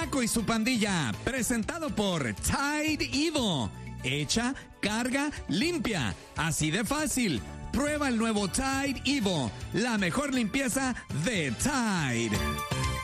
Paco y su pandilla, presentado por Tide Evo. Echa, carga, limpia. Así de fácil. Prueba el nuevo Tide Evo, la mejor limpieza de Tide.